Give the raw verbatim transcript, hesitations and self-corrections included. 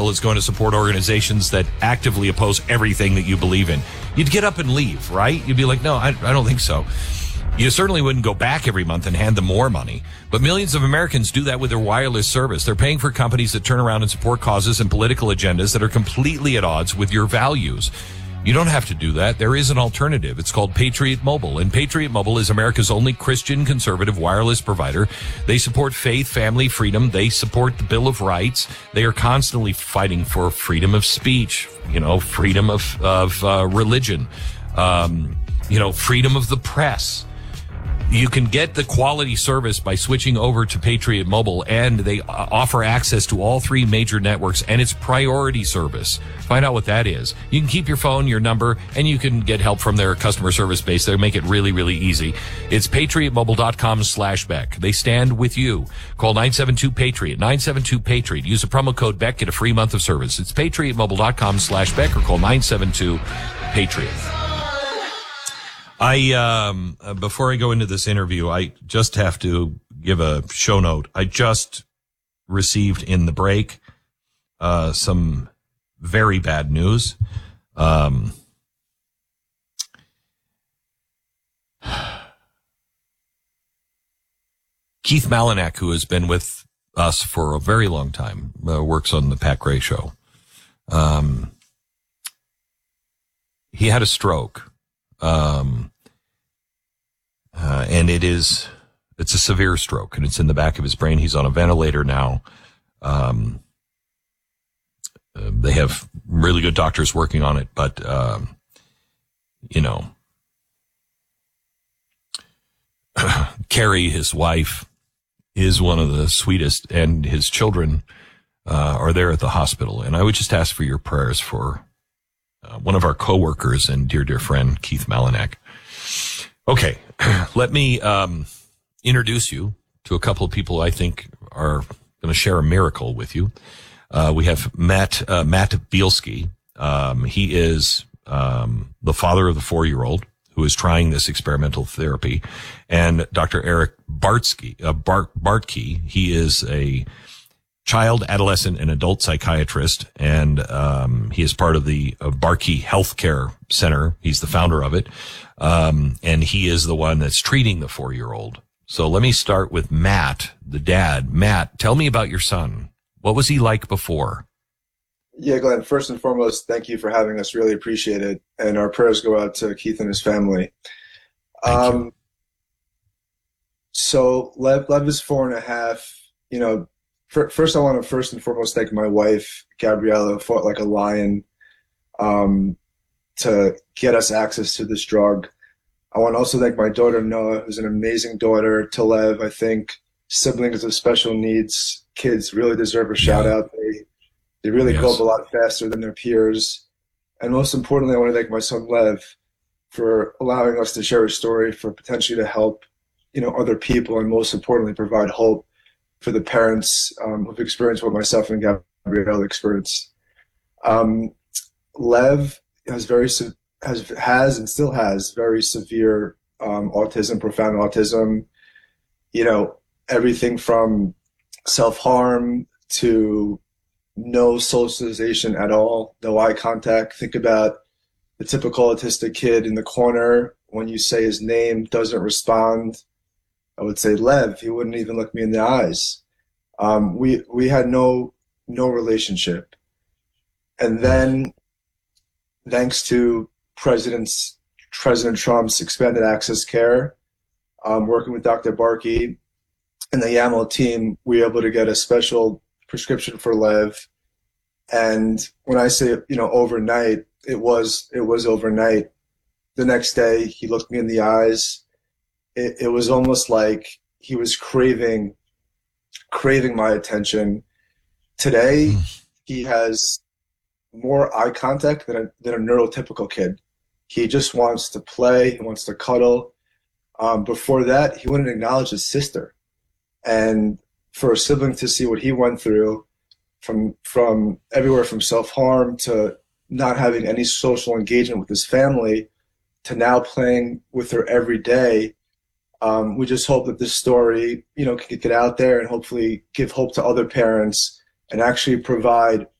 bill is going to support organizations that actively oppose everything that you believe in. You'd get up and leave, right? You'd be like, no, I, I don't think so. You certainly wouldn't go back every month and hand them more money. But millions of Americans do that with their wireless service. They're paying for companies that turn around and support causes and political agendas that are completely at odds with your values. You don't have to do that. There is an alternative. It's called Patriot Mobile. And Patriot Mobile is America's only Christian conservative wireless provider. They support faith, family, freedom. They support the Bill of Rights. They are constantly fighting for freedom of speech, you know, freedom of, of uh, religion, um, you know, freedom of the press. You can get the quality service by switching over to Patriot Mobile, and they offer access to all three major networks, and it's priority service. Find out what that is. You can keep your phone, your number, and you can get help from their customer service base. They make it really, really easy. It's patriotmobile.com slash Beck. They stand with you. Call nine seven two PATRIOT, nine seven two PATRIOT. Use the promo code Beck, get a free month of service. It's patriotmobile.com slash Beck or call nine seven two PATRIOT. I, um, uh, before I go into this interview, I just have to give a show note. I just received in the break, uh, some very bad news. Um, Keith Malinak, who has been with us for a very long time, uh, works on the Pat Gray Show. Um, he had a stroke. Um, uh, and it is, it's a severe stroke, and it's in the back of his brain. He's on a ventilator now. Um, uh, they have really good doctors working on it, but, um, you know, Carrie, his wife, is one of the sweetest, and his children, uh, are there at the hospital. And I would just ask for your prayers for Uh, one of our coworkers and dear, dear friend, Keith Malinak. Okay, let me um, introduce you to a couple of people I think are going to share a miracle with you. Uh, we have Matt uh, Matt Bielski. Um, he is um, the father of the four-year-old who is trying this experimental therapy, and Doctor Eric Bartsky, uh, Bart, Bartke. He is a child, adolescent, and adult psychiatrist, and um, he is part of the uh, Barkey Healthcare Center. He's the founder of it, um, and he is the one that's treating the four-year-old. So let me start with Matt, the dad. Matt, tell me about your son. What was he like before? Yeah, Glenn, first and foremost, thank you for having us. Really appreciate it, and our prayers go out to Keith and his family. Thank um, you. So Lev, Lev is four and a half, you know. First, I want to first and foremost thank my wife, Gabriella, who fought like a lion um, to get us access to this drug. I want to also thank my daughter, Noah, who's an amazing daughter to Lev. I think siblings of special needs kids really deserve a shout out. They, they really Yes. grow up a lot faster than their peers. And most importantly, I want to thank my son, Lev, for allowing us to share a story, for potentially to help, you know, other people, and most importantly, provide hope for the parents um, who've experienced what myself and Gabrielle experienced. Um, Lev has very has has and still has very severe um, autism, profound autism. You know, everything from self-harm to no socialization at all, no eye contact. Think about the typical autistic kid in the corner. When you say his name, doesn't respond. I would say Lev, he wouldn't even look me in the eyes. Um, we we had no no relationship. And then, thanks to President's, President Trump's expanded access care, um, working with Doctor Barkey and the YAML team, we were able to get a special prescription for Lev. And when I say, you know, overnight, it was it was overnight. The next day, he looked me in the eyes. It, it was almost like he was craving, craving my attention. Today, mm. he has more eye contact than a, than a neurotypical kid. He just wants to play. He wants to cuddle. Um, before that, he wouldn't acknowledge his sister. And for a sibling to see what he went through, from from everywhere from self-harm to not having any social engagement with his family, to now playing with her every day. Um, we just hope that this story, you know, can get out there and hopefully give hope to other parents and actually provide